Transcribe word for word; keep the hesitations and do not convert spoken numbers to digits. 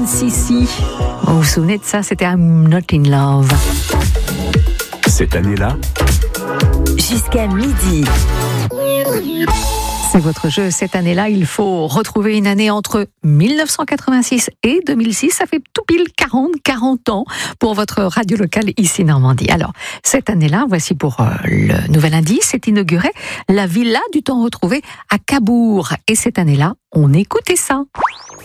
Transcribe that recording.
Sissi. Vous vous souvenez de ça? C'était I'm Not in Love. Cette année-là, jusqu'à midi. C'est votre jeu. Cette année-là, il faut retrouver une année entre mille neuf cent quatre-vingt-six et deux mille six. Ça fait tout pile quarante, quarante ans pour votre radio locale ici Normandie. Alors, cette année-là, voici pour euh, le nouvel indice, c'est inauguré la Villa du Temps Retrouvé à Cabourg. Et cette année-là, on écoutait ça.